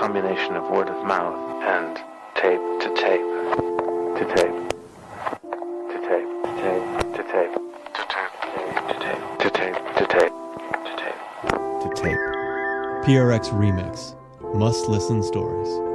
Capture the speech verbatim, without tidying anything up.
combination of word of mouth and tape to tape to tape to tape to tape to tape to tape to tape to tape to tape to tape. P R X Remix. Must listen stories.